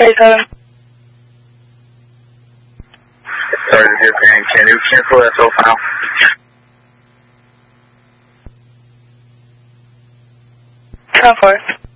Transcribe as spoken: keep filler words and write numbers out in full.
thirty-seven. Sergeant Japan, can you cancel that so file? ten four.